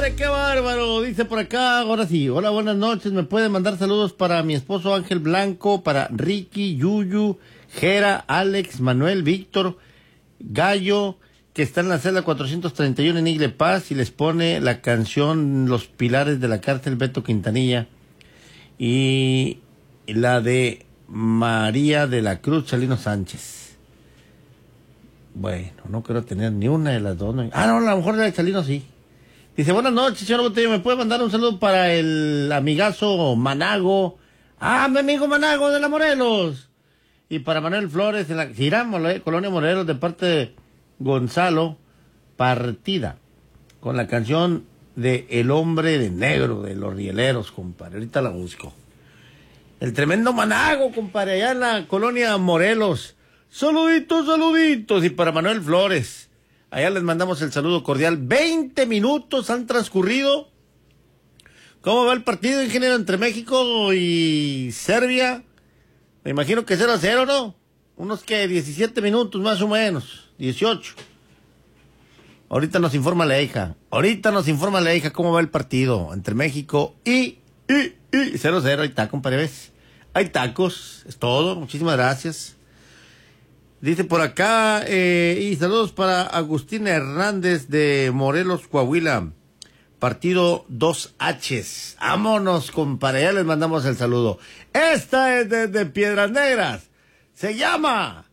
compadre, qué bárbaro. Dice por acá, ahora sí. Hola, buenas noches. Me pueden mandar saludos para mi esposo Ángel Blanco, para Ricky, Yuyu, Jera, Alex, Manuel, Víctor, Gallo, que está en la celda 431 en Igle Paz, y les pone la canción Los Pilares de la Cárcel, Beto Quintanilla, y la de María de la Cruz, Chalino Sánchez. Bueno, no quiero tener ni una de las dos. No. Ah, no, a lo mejor la de Chalino sí. Dice, buenas noches, señor Botello, ¿me puede mandar un saludo para el amigazo Manago? Ah, mi amigo Manago de la Morelos. Y para Manuel Flores, en la Colonia Morelos, de parte de Gonzalo Partida, con la canción de El Hombre de Negro, de los Rieleros, compadre. Ahorita la busco. El tremendo Manago, compadre, allá en la Colonia Morelos. Saluditos, saluditos. Y para Manuel Flores, allá les mandamos el saludo cordial. 20 minutos han transcurrido. ¿Cómo va el partido, ingeniero, entre México y Serbia? Me imagino que 0-0, ¿no? Unos que 17 minutos más o menos, 18. Ahorita nos informa la hija cómo va el partido entre México y 0-0. Ahí está, compadre, ¿ves? Hay tacos, es todo, muchísimas gracias. Dice por acá, y saludos para Agustín Hernández de Morelos, Coahuila. Partido 2H. Vámonos, compadre, ya les mandamos el saludo. Esta es desde Piedras Negras. Se llama.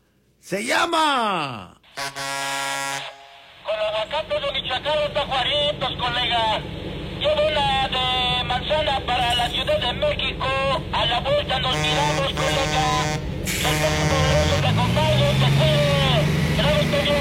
Con aguacate de Michoacán, los tajuaritos, colega. Llevo una de manzana para la Ciudad de México. A la vuelta nos miramos, colega.